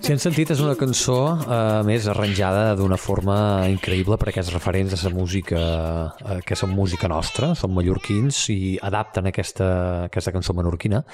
Si hem sentit, és una cançó més arranjada d'una forma increïble per aquests referents de la música que són música nostra, són mallorquins i adapten aquesta cançó menorquina.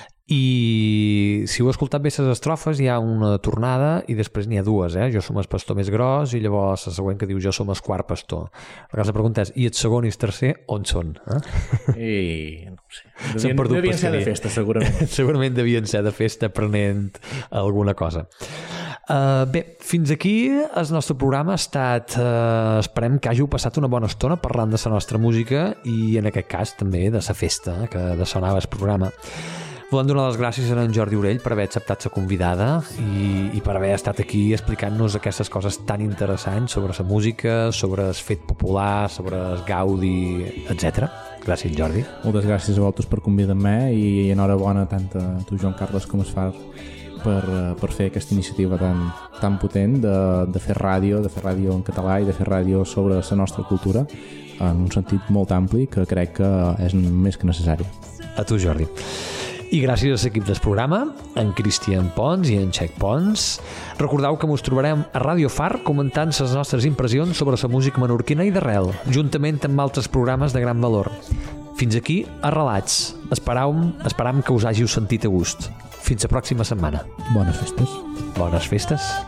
I si heu escoltat bé les estrofes hi ha una tornada i després n'hi ha dues, jo som el pastor més gros i llavors la següent que diu jo som el quart pastor. La pregunta és, i el segon i el tercer on són? No ho sé, devien ser de festa segurament. Segurament devien ser de festa prenent alguna cosa. Bé, fins aquí el nostre programa ha estat, esperem que hàgiu passat una bona estona parlant de la nostra música i en aquest cas també de la festa que sonava el programa. Volem donar les gràcies a en Jordi Orell per haver acceptat la convidada i per haver estat aquí explicant-nos aquestes coses tan interessants sobre la música, sobre el fet popular, sobre el Gaudi, etc. Gràcies, Jordi. Moltes gràcies a vosaltres per convidar-me i enhorabona tant a tu, Joan Carles, com es fa per fer aquesta iniciativa tan potent de fer ràdio en català i de fer ràdio sobre la nostra cultura en un sentit molt ampli que crec que és més que necessari. A tu, Jordi. I gràcies a l'equip del programa, en Cristian Pons i en Xec Pons. Recordeu que mos trobarem a Radio Far comentant les nostres impressions sobre la música menorquina i d'arrel, juntament amb altres programes de gran valor. Fins aquí, Arrelats. Esperam que us hàgiu sentit a gust. Fins la pròxima setmana. Bones festes. Bones festes.